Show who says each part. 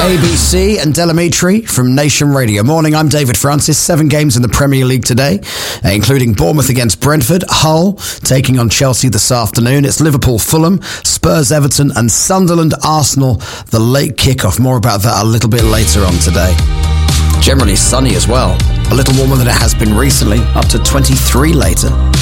Speaker 1: ABC and Delamitri from Nation Radio. Morning, I'm David Francis. 7 games in the Premier League today, including Bournemouth against Brentford, Hull taking on Chelsea this afternoon. It's Liverpool, Fulham, Spurs, Everton and Sunderland, Arsenal, the late kickoff. More about that a little bit later on today. Generally sunny as well. A little warmer than it has been recently, up to 23 later.